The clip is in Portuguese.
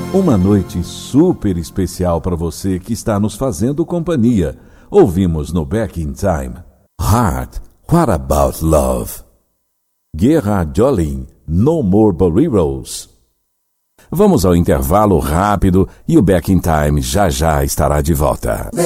Uma noite super especial para você que está nos fazendo companhia. Ouvimos no Back in Time Heart, What About Love? Gerard Joling, No More Boleros. Vamos ao intervalo rápido e o Back in Time já estará de volta.